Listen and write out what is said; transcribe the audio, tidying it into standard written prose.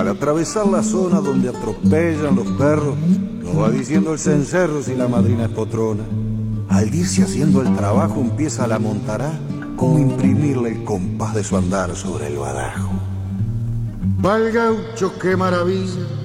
Al atravesar la zona donde atropellan los perros, nos va diciendo el cencerro si la madrina es potrona. Al irse haciendo el trabajo empieza la montará, como imprimirle el compás de su andar sobre el badajo. Va el gaucho, qué maravilla,